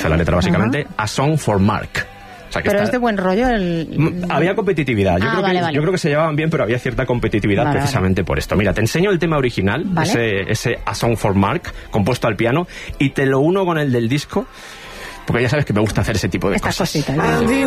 dice la letra básicamente, A Song for Mark. O sea, que pero es de buen rollo Había competitividad. Yo creo que se llevaban bien, pero había cierta competitividad precisamente por esto. Mira, te enseño el tema original, ese A Song for Mark, compuesto al piano, y te lo uno con el del disco, porque ya sabes que me gusta hacer ese tipo de cosas. Cositas.